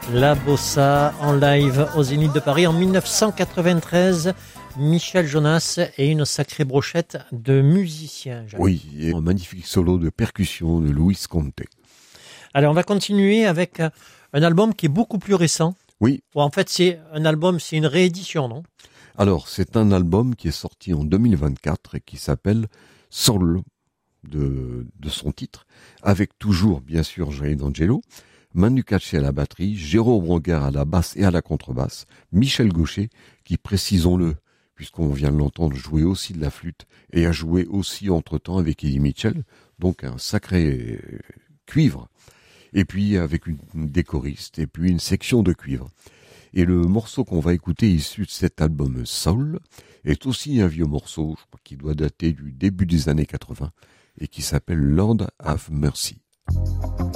La Bossa en live au Zénith de Paris en 1993. Michel Jonas et une sacrée brochette de musiciens. Jacques. Oui, et un magnifique solo de percussion de Luis Conte. Allez, on va continuer avec un album qui est beaucoup plus récent. Oui. En fait, c'est un album, c'est une réédition, non? Alors, c'est un album qui est sorti en 2024 et qui s'appelle Soul, de son titre, avec toujours, bien sûr, Joey D'Angelo, Manu Katché à la batterie, Jérôme Ronguer à la basse et à la contrebasse, Michel Gaucher, qui, précisons-le, puisqu'on vient de l'entendre, jouer aussi de la flûte et a joué aussi entre-temps avec Eddie Mitchell, donc un sacré cuivre, et puis avec des choristes, et puis une section de cuivre. Et le morceau qu'on va écouter issu de cet album Soul est aussi un vieux morceau, je crois, qui doit dater du début des années 80 et qui s'appelle Lord Have Mercy.